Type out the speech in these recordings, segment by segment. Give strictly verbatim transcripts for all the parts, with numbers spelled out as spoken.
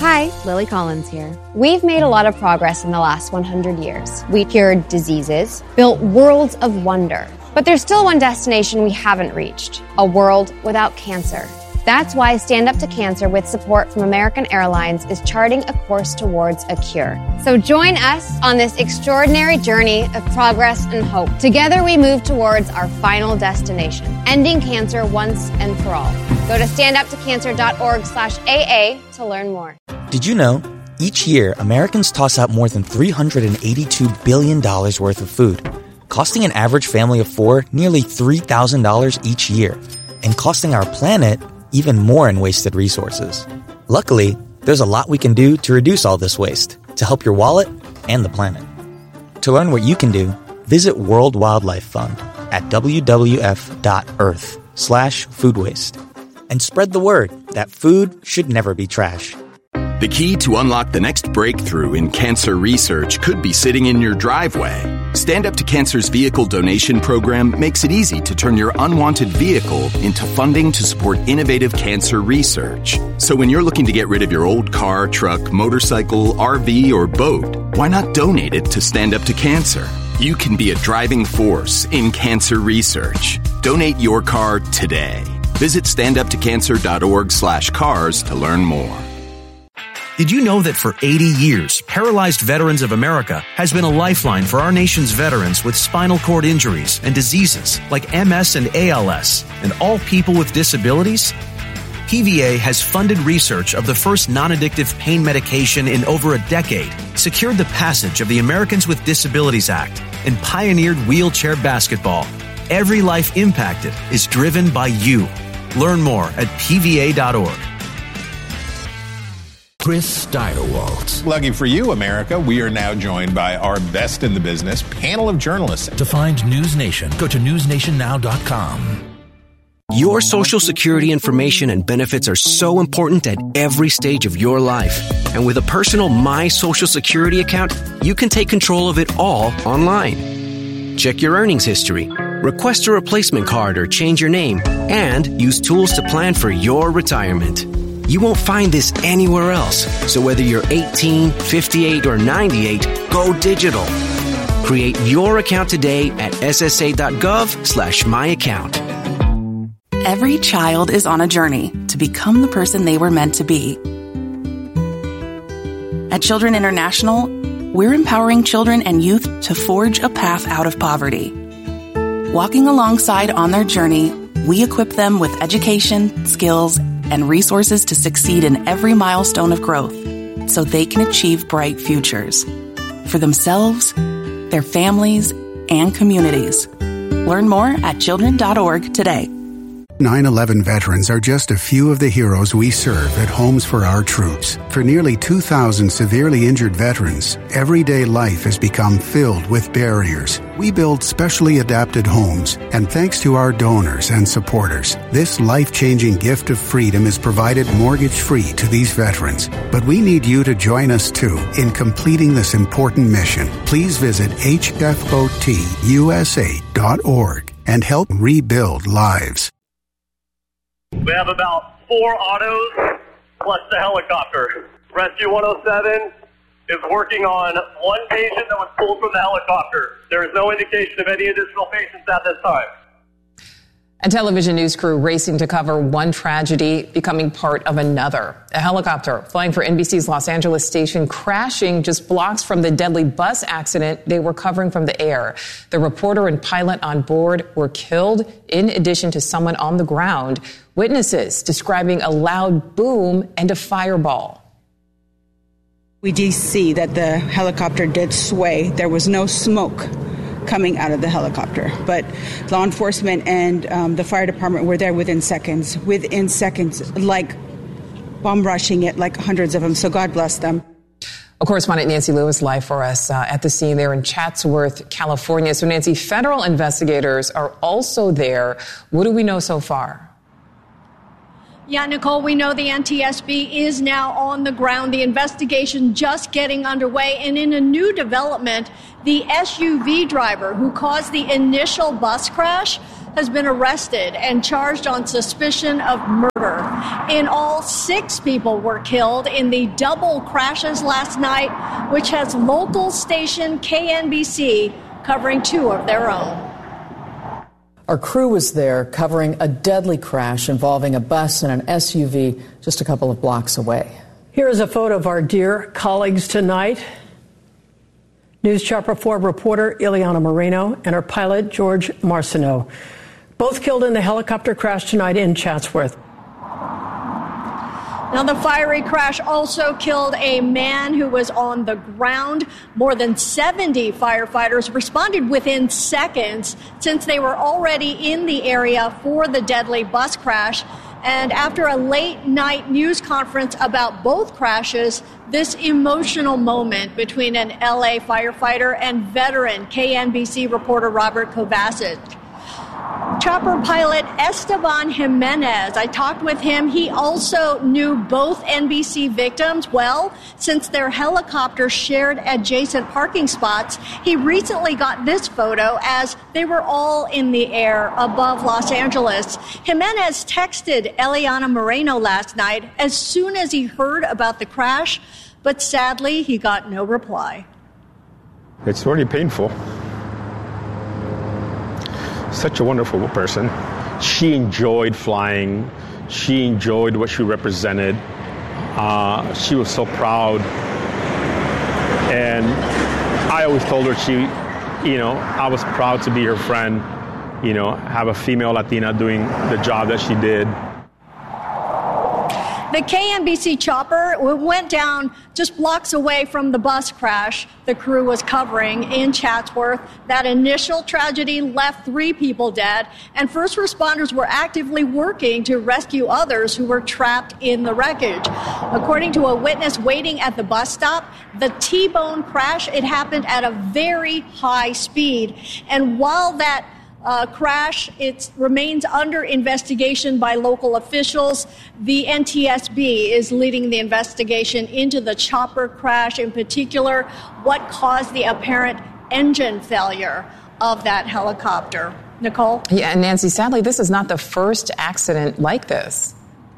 Hi, Lily Collins here. We've made a lot of progress in the last one hundred years. We cured diseases, built worlds of wonder. But there's still one destination we haven't reached, a world without cancer. That's why Stand Up to Cancer, with support from American Airlines, is charting a course towards a cure. So join us on this extraordinary journey of progress and hope. Together we move towards our final destination, ending cancer once and for all. Go to standuptocancer.org slash AA to learn more. Did you know, each year, Americans toss out more than three hundred eighty-two billion dollars worth of food, costing an average family of four nearly three thousand dollars each year, and costing our planet even more in wasted resources. Luckily, there's a lot we can do to reduce all this waste, to help your wallet and the planet. To learn what you can do, visit World Wildlife Fund at w w f dot earth slash food waste. And spread the word that food should never be trash. The key to unlock the next breakthrough in cancer research could be sitting in your driveway. Stand Up to Cancer's vehicle donation program makes it easy to turn your unwanted vehicle into funding to support innovative cancer research. So when you're looking to get rid of your old car, truck, motorcycle, R V, or boat, why not donate it to Stand Up to Cancer? You can be a driving force in cancer research. Donate your car today. Visit standuptocancer.org slash cars to learn more. Did you know that for eighty years, Paralyzed Veterans of America has been a lifeline for our nation's veterans with spinal cord injuries and diseases like M S and A L S, and all people with disabilities? P V A has funded research of the first non-addictive pain medication in over a decade, secured the passage of the Americans with Disabilities Act, and pioneered wheelchair basketball. Every life impacted is driven by you. Learn more at p v a dot org. Chris Steigerwald. Lucky for you, America, we are now joined by our best in the business panel of journalists. To find News Nation, go to news nation now dot com. Your Social Security information and benefits are so important at every stage of your life. And with a personal My Social Security account, you can take control of it all online. Check your earnings history, request a replacement card or change your name, and use tools to plan for your retirement. You won't find this anywhere else. So whether you're eighteen, fifty-eight, or ninety-eight, go digital. Create your account today at s s a dot gov slash my account. Every child is on a journey to become the person they were meant to be. At Children International, we're empowering children and youth to forge a path out of poverty. Walking alongside on their journey, we equip them with education, skills, and resources to succeed in every milestone of growth so they can achieve bright futures for themselves, their families, and communities. Learn more at children dot org today. nine eleven veterans are just a few of the heroes we serve at Homes for Our Troops. For nearly two thousand severely injured veterans, everyday life has become filled with barriers. We build specially adapted homes, and thanks to our donors and supporters, this life-changing gift of freedom is provided mortgage-free to these veterans. But we need you to join us, too, in completing this important mission. Please visit h f o t u s a dot org and help rebuild lives. We have about four autos plus the helicopter. Rescue one oh seven is working on one patient that was pulled from the helicopter. There is no indication of any additional patients at this time. A television news crew racing to cover one tragedy becoming part of another. A helicopter flying for N B C's Los Angeles station crashing just blocks from the deadly bus accident they were covering from the air. The reporter and pilot on board were killed, in addition to someone on the ground. Witnesses describing a loud boom and a fireball. We did see that the helicopter did sway. There was no smoke coming out of the helicopter, but law enforcement and um, the fire department were there within seconds, within seconds, like bomb rushing it, like hundreds of them. So God bless them. Our correspondent Nancy Lewis live for us uh, at the scene there in Chatsworth, California. So Nancy, federal investigators are also there. What do we know so far? Yeah, Nicole, we know the N T S B is now on the ground. The investigation just getting underway. And in a new development, the S U V driver who caused the initial bus crash has been arrested and charged on suspicion of murder. In all, six people were killed in the double crashes last night, which has local station K N B C covering two of their own. Our crew was there covering a deadly crash involving a bus and an S U V just a couple of blocks away. Here is a photo of our dear colleagues tonight. News Chopper four reporter Ileana Moreno and her pilot George Marcineau, both killed in the helicopter crash tonight in Chatsworth. Now, the fiery crash also killed a man who was on the ground. More than seventy firefighters responded within seconds since they were already in the area for the deadly bus crash. And after a late night news conference about both crashes, this emotional moment between an L A firefighter and veteran K N B C reporter Robert Kovacic. Chopper pilot Esteban Jimenez, I talked with him. He also knew both N B C victims well since their helicopters shared adjacent parking spots. He recently got this photo as they were all in the air above Los Angeles. Jimenez texted Ileana Moreno last night as soon as he heard about the crash, but sadly he got no reply. It's really painful. Such a wonderful person. She enjoyed flying. She enjoyed what she represented. Uh, she was so proud. And I always told her she, you know, I was proud to be her friend, you know, have a female Latina doing the job that she did. The K N B C chopper went down just blocks away from the bus crash the crew was covering in Chatsworth. That initial tragedy left three people dead, and first responders were actively working to rescue others who were trapped in the wreckage. According to a witness waiting at the bus stop, the T-bone crash, it happened at a very high speed. And while that Uh, crash, it remains under investigation by local officials. The N T S B is leading the investigation into the chopper crash, in particular, what caused the apparent engine failure of that helicopter. Nicole? Yeah, and Nancy, sadly, this is not the first accident like this.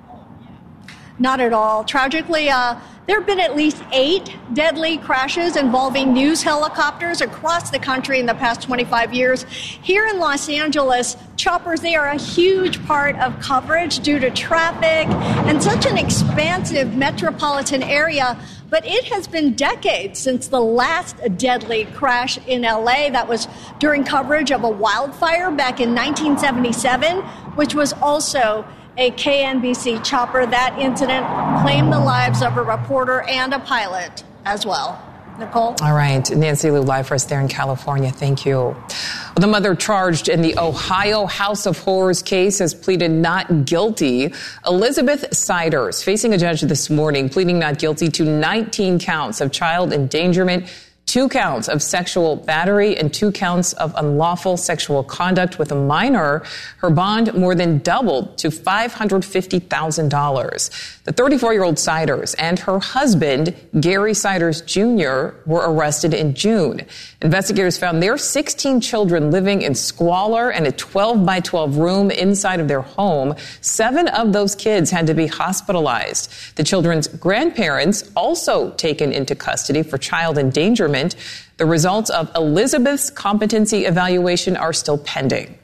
Not at all. Tragically, uh, there have been at least eight deadly crashes involving news helicopters across the country in the past twenty-five years. Here in Los Angeles, choppers, they are a huge part of coverage due to traffic and such an expansive metropolitan area. But it has been decades since the last deadly crash in L A. That was during coverage of a wildfire back in nineteen seventy-seven, which was also a K N B C chopper. That incident claimed the lives of a reporter and a pilot as well. Nicole? All right. Nancy Liu, live for us there in California. Thank you. Well, the mother charged in the Ohio House of Horrors case has pleaded not guilty. Elizabeth Siders facing a judge this morning, pleading not guilty to nineteen counts of child endangerment, two counts of sexual battery, and two counts of unlawful sexual conduct with a minor. Her bond more than doubled to five hundred fifty thousand dollars. The thirty-four-year-old Siders and her husband, Gary Siders Junior, were arrested in June. Investigators found their sixteen children living in squalor and a twelve by twelve room inside of their home. Seven of those kids had to be hospitalized. The children's grandparents also taken into custody for child endangerment. The results of Elizabeth's competency evaluation are still pending.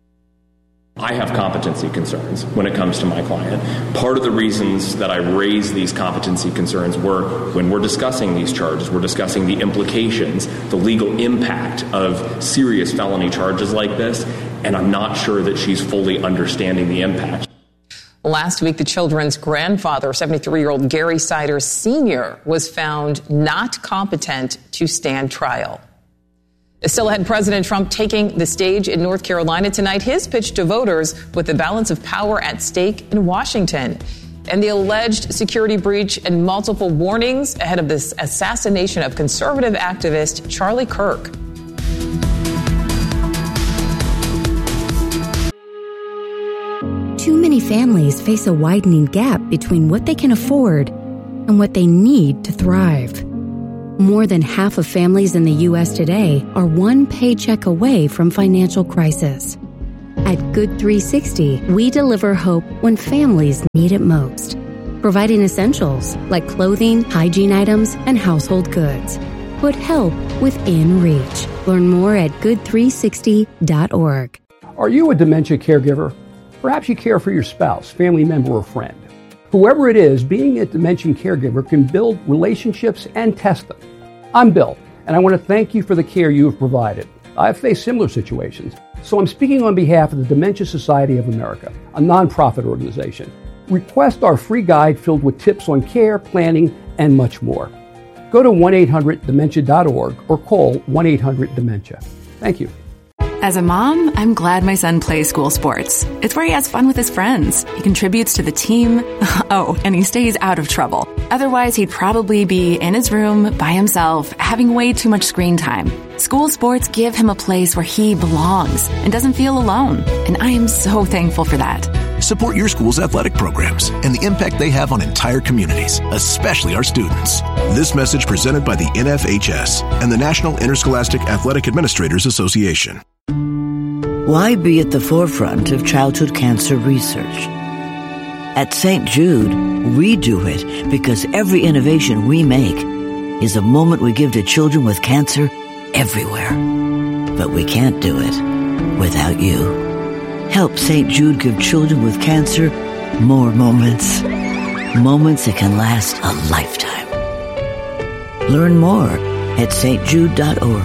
I have competency concerns when it comes to my client. Part of the reasons that I raise these competency concerns were when we're discussing these charges, we're discussing the implications, the legal impact of serious felony charges like this, and I'm not sure that she's fully understanding the impact. Last week, the children's grandfather, seventy-three-year-old Gary Siders Senior, was found not competent to stand trial. Still ahead, President Trump taking the stage in North Carolina tonight. His pitch to voters with the balance of power at stake in Washington. And the alleged security breach and multiple warnings ahead of this assassination of conservative activist Charlie Kirk. Too many families face a widening gap between what they can afford and what they need to thrive. More than half of families in the U S today are one paycheck away from financial crisis. At Good three sixty, we deliver hope when families need it most, providing essentials like clothing, hygiene items, and household goods. Put help within reach. Learn more at good three sixty dot org. Are you a dementia caregiver? Perhaps you care for your spouse, family member, or friend. Whoever it is, being a dementia caregiver can build relationships and test them. I'm Bill, and I want to thank you for the care you have provided. I've faced similar situations, so I'm speaking on behalf of the Dementia Society of America, a nonprofit organization. Request our free guide filled with tips on care, planning, and much more. Go to one eight hundred dementia dot org or call one eight hundred dementia. Thank you. As a mom, I'm glad my son plays school sports. It's where he has fun with his friends. He contributes to the team. Oh, and he stays out of trouble. Otherwise, he'd probably be in his room by himself, having way too much screen time. School sports give him a place where he belongs and doesn't feel alone. And I am so thankful for that. Support your school's athletic programs and the impact they have on entire communities, especially our students. This message presented by the N F H S and the National Interscholastic Athletic Administrators Association. Why be at the forefront of childhood cancer research? At Saint Jude, we do it because every innovation we make is a moment we give to children with cancer everywhere. But we can't do it without you. Help Saint Jude give children with cancer more moments. Moments that can last a lifetime. Learn more at s t jude dot org.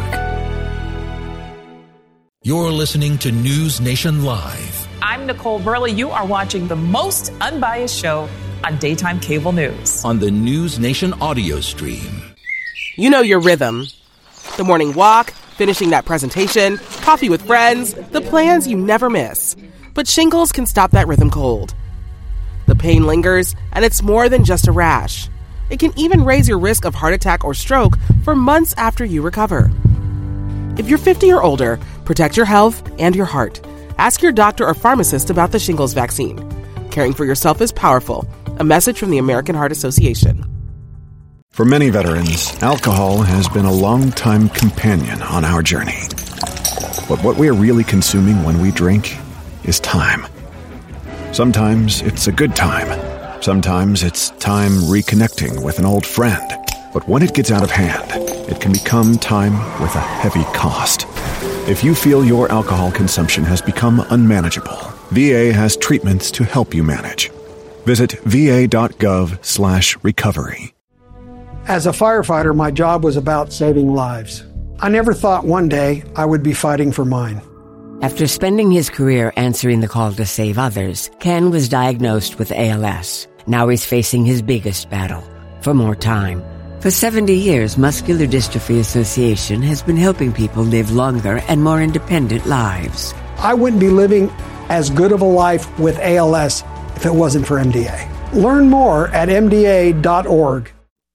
You're listening to News Nation Live. I'm Nicole Burley. You are watching the most unbiased show on daytime cable news. On the News Nation audio stream. You know your rhythm. The morning walk, finishing that presentation, coffee with friends, the plans you never miss. But shingles can stop that rhythm cold. The pain lingers, and it's more than just a rash. It can even raise your risk of heart attack or stroke for months after you recover. If you're fifty or older, protect your health and your heart. Ask your doctor or pharmacist about the shingles vaccine. Caring for yourself is powerful. A message from the American Heart Association. For many veterans, alcohol has been a long-time companion on our journey. But what we are really consuming when we drink is time. Sometimes it's a good time. Sometimes it's time reconnecting with an old friend. But when it gets out of hand, it can become time with a heavy cost. If you feel your alcohol consumption has become unmanageable, V A has treatments to help you manage. Visit va.gov slash recovery. As a firefighter, my job was about saving lives. I never thought one day I would be fighting for mine. After spending his career answering the call to save others, Ken was diagnosed with A L S. Now he's facing his biggest battle, for more time. For seventy years, Muscular Dystrophy Association has been helping people live longer and more independent lives. I wouldn't be living as good of a life with A L S if it wasn't for M D A. Learn more at m d a dot org.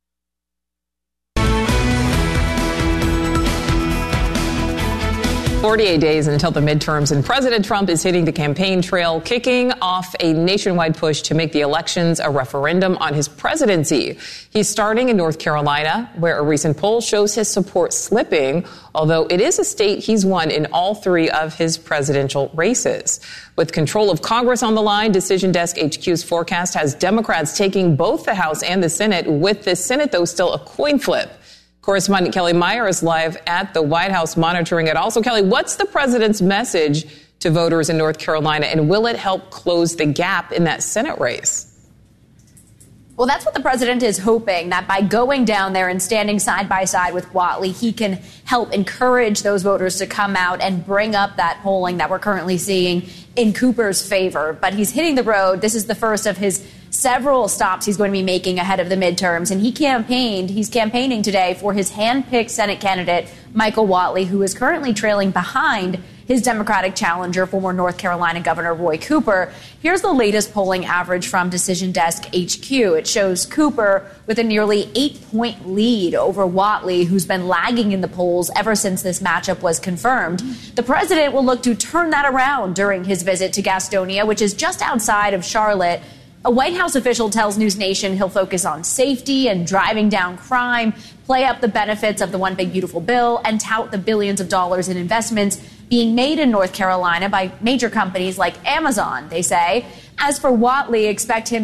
forty-eight days until the midterms, and President Trump is hitting the campaign trail, kicking off a nationwide push to make the elections a referendum on his presidency. He's starting in North Carolina, where a recent poll shows his support slipping, although it is a state he's won in all three of his presidential races. With control of Congress on the line, Decision Desk H Q's forecast has Democrats taking both the House and the Senate, with the Senate, though, still a coin flip. Correspondent Kelly Meyer is live at the White House monitoring it. Also, Kelly, what's the president's message to voters in North Carolina, and will it help close the gap in that Senate race? Well, that's what the president is hoping, that by going down there and standing side by side with Whatley, he can help encourage those voters to come out and bring up that polling that we're currently seeing in Cooper's favor. But he's hitting the road. This is the first of his several stops he's going to be making ahead of the midterms. And he campaigned, he's campaigning today for his hand-picked Senate candidate, Michael Whatley, who is currently trailing behind his Democratic challenger, former North Carolina Governor Roy Cooper. Here's the latest polling average from Decision Desk H Q. It shows Cooper with a nearly eight-point lead over Whatley, who's been lagging in the polls ever since this matchup was confirmed. The president will look to turn that around during his visit to Gastonia, which is just outside of Charlotte. A White House official tells News Nation he'll focus on safety and driving down crime, play up the benefits of the One Big Beautiful Bill, and tout the billions of dollars in investments being made in North Carolina by major companies like Amazon, they say. As for Whatley, expect him